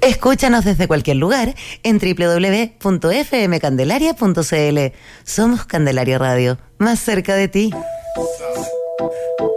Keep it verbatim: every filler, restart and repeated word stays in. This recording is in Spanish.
Escúchanos desde cualquier lugar en doble u doble u doble u punto f m candelaria punto c l. Somos Candelaria Radio, más cerca de ti.